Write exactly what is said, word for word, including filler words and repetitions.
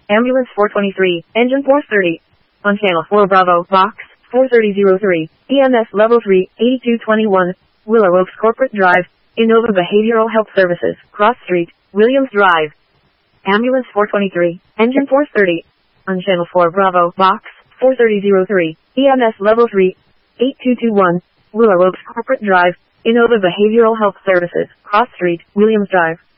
Ambulance four twenty-three, engine four thirty. On channel four Bravo, box four thirty oh three, E M S level three, eighty-two twenty-one, Willow Oaks Corporate Drive, Innova Behavioral Health Services, Cross Street, Williams Drive. Ambulance four twenty-three, engine four thirty. On channel four Bravo, box four thirty oh three, E M S level three, eighty-two twenty-one, Willow Oaks Corporate Drive, Innova Behavioral Health Services, Cross Street, Williams Drive.